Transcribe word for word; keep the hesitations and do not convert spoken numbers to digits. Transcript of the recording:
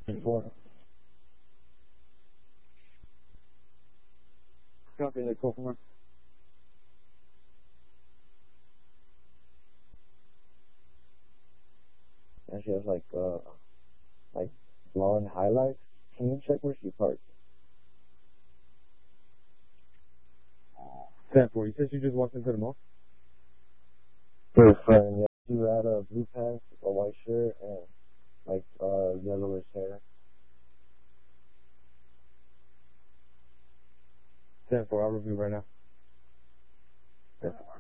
Four. Copy that, call for. And she has like, uh, like blonde highlights. Can you check where she parked? ten four. You said you just walked into the mall? Her friend, yeah. She had a blue pants, a white shirt, and like, uh, yellowish hair. ten four. I'll review right now. Yeah.